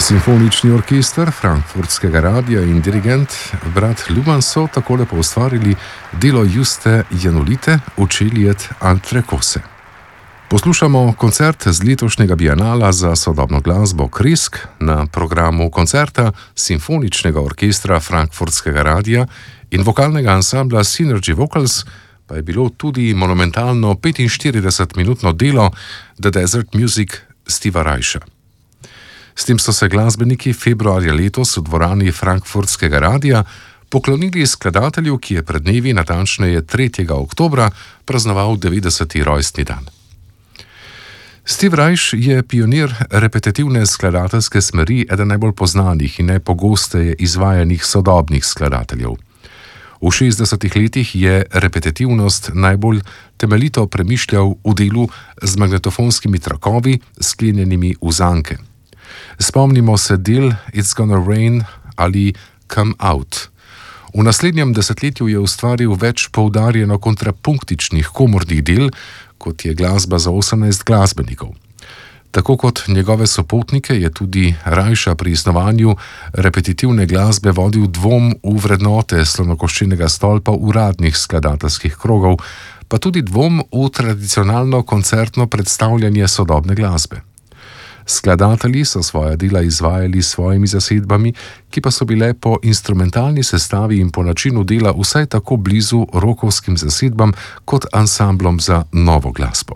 Simfonični orkester Frankfurtskega radia in dirigent brat Lubman so tako lepo ustvarili delo Juste Janulite Uccelliet altre cose. Poslušamo koncert z letošnjega bienala za sodobno glasbo Krisk na programu koncerta Simfoničnega orkestra Frankfurtskega radia in vokalnega ansambla Synergy Vocals, pa je bilo tudi monumentalno 45-minutno delo The Desert Music Steva Reicha. S tem so se glasbeniki februarja letos v dvorani Frankfurtskega radia poklonili skladatelju, ki je pred dnevi, natančneje 3. oktobra, praznoval 90. rojstni dan. Steve Reich je pionir repetitivne skladateljske smeri, eden najbolj poznanih in najpogosteje izvajanih sodobnih skladateljev. V 60. letih je repetitivnost najbolj temeljito premišljal v delu z magnetofonskimi trakovi, sklenjenimi v zanke. Spomnimo se del It's Gonna Rain ali Come Out. V naslednjem desetletju je ustvaril več poudarjeno kontrapunktičnih komornih del, kot je glasba za 18 glasbenikov. Tako kot njegove sopotnike je tudi Reicha pri snovanju repetitivne glasbe vodil dvom v vrednote slonokoščenega stolpa uradnih skladateljskih krogov, pa tudi dvom v tradicionalno koncertno predstavljanje sodobne glasbe. Skladatelji so svoja dela izvajali s svojimi zasedbami, ki pa so bile po instrumentalni sestavi in po načinu dela vsaj tako blizu rockovskim zasedbam kot ansamblom za novo glasbo.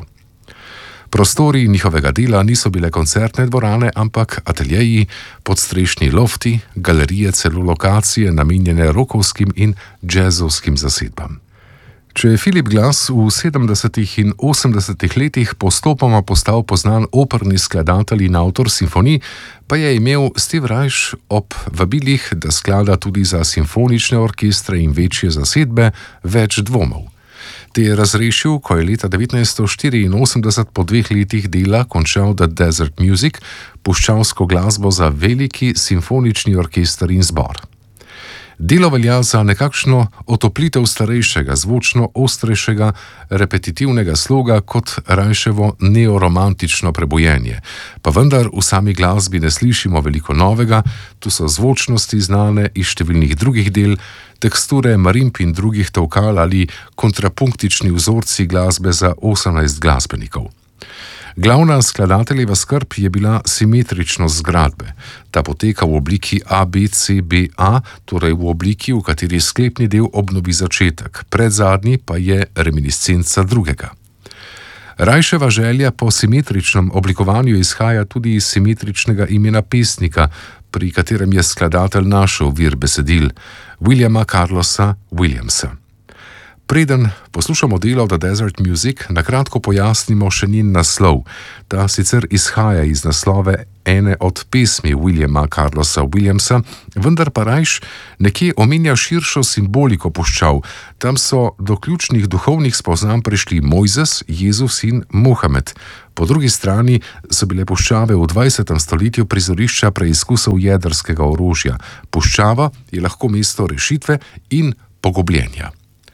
Prostori njihovega dela niso bile koncertne dvorane, ampak ateljeji, podstrešni lofti, galerije, celo lokacije namenjene rockovskim in jazzovskim zasedbam. Če je Philip Glass v 70. in 80. letih postopoma postal poznan operni skladatelj in avtor simfonij, pa je imel Steve Reich ob vabilih, da sklada tudi za simfonične orkestre in večje zasedbe, več dvomov. Te je razrešil, ko je leta 1984 po 2 letih dela končal The Desert Music, puščavsko glasbo za veliki simfonični orkester in zbor. Delo velja za nekakšno otoplitev starejšega, zvočno ostrejšega, repetitivnega sloga kot Reichevo neoromantično prebojenje. Pa vendar v sami glasbi ne slišimo veliko novega, tu so zvočnosti znane iz številnih drugih del, teksture marimb in drugih tolkal ali kontrapunktični vzorci glasbe za 18 glasbenikov. Glavna skladateljeva skrb je bila simetričnost zgradbe. Ta poteka v obliki ABCBA, torej v obliki, v kateri sklepni del obnovi začetek, predzadnji pa je reminiscenca drugega. Reicheva želja po simetričnem oblikovanju izhaja tudi iz simetričnega imena pesnika, pri katerem je skladatelj našel vir besedil, Williama Carlosa Williamsa. Preden poslušamo delo The Desert Music, nakratko pojasnimo še njen naslov. Ta sicer izhaja iz naslove ene od pesmi Williama Carlosa Williamsa, vendar pa Reich nekje omenja širšo simboliko puščav. Tam so do ključnih duhovnih spoznanj prišli Mojzes, Jezus in Mohamed. Po drugi strani so bile puščave v 20. stoletju prizorišča preizkusov jedrskega orožja. Puščava je lahko mesto rešitve in pogubljenja.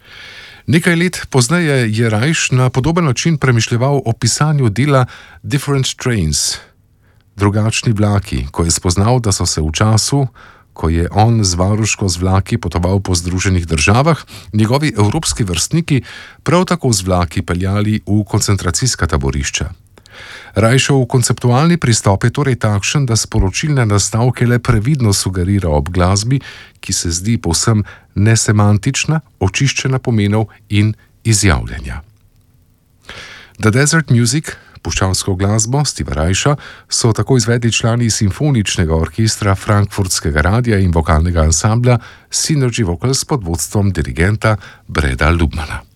Nekaj let pozneje je Reich na podoben način premišljeval o pisanju dela Different Trains, drugačni vlaki, ko je spoznal, da so se v času, ko je on z varuško z vlaki potoval po Združenih državah, njegovi evropski vrstniki prav tako z vlaki peljali v koncentracijska taborišča. Reichov konceptualni pristop je torej takšen, da sporočilne nastavke le previdno sugerira ob glasbi, ki se zdi povsem nesemantična, očiščena pomenov in izjavljanja. The Desert Music, puščavsko glasbo Steva Reicha, so tako izvedli člani simfoničnega orkestra Frankfurtskega radia in vokalnega ansambla Synergy Vocals pod vodstvom dirigenta Breda Lubmana.